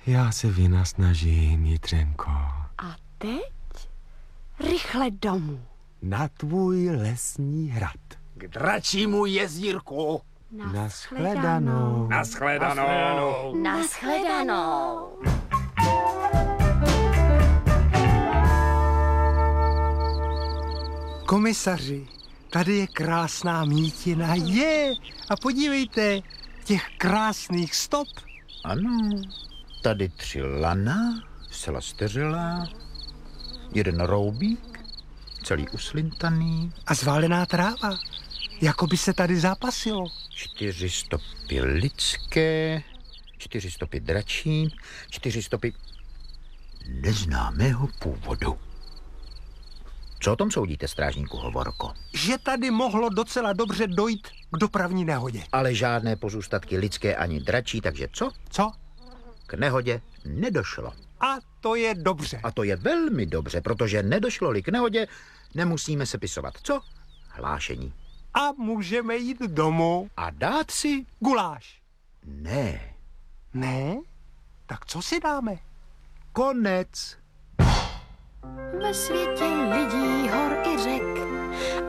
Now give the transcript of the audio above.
Já se vynasnažím, Jitřenko. A teď rychle domů. Na tvůj lesní hrad. K dračímu jezírku. Nashledanou. Nashledanou. Nashledanou. Komisaři, tady je krásná mítina. A podívejte, těch krásných stop. Ano, tady 3 lana, zcela steřelá, 1 roubík, celý uslintaný. A zválená tráva, jako by se tady zápasilo. 4 stopy lidské, 4 stopy dračí, 4 stopy neznámého původu. Co o tom soudíte, strážníku Hovorko? Že tady mohlo docela dobře dojít k dopravní nehodě. Ale žádné pozůstatky lidské ani dračí, takže co? Co? K nehodě nedošlo. A to je dobře. A to je velmi dobře, protože nedošlo-li k nehodě, nemusíme sepisovat. Co? Hlášení. A můžeme jít domů. A dát si? Guláš. Ne. Ne? Tak co si dáme? Konec. Ve světě lidí, hor i řek